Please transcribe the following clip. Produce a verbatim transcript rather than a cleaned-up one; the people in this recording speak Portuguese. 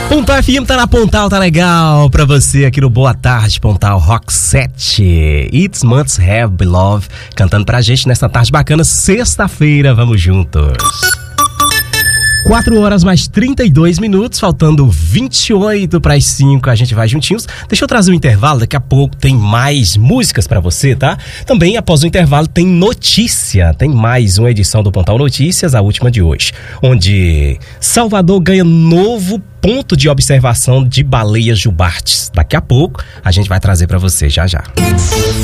Pontal F M tá na Pontal, tá legal pra você aqui no Boa Tarde Pontal Rock sete. It's Must Have Be Love, cantando pra gente nessa tarde bacana, sexta-feira, vamos juntos. quatro horas mais trinta e dois minutos, faltando vinte e oito para as cinco, a gente vai juntinhos. Deixa eu trazer um intervalo, daqui a pouco tem mais músicas pra você, tá? Também após o intervalo tem notícia, tem mais uma edição do Pontal Notícias, a última de hoje, onde Salvador ganha novo ponto de observação de baleias jubartes. Daqui a pouco a gente vai trazer pra você, já já.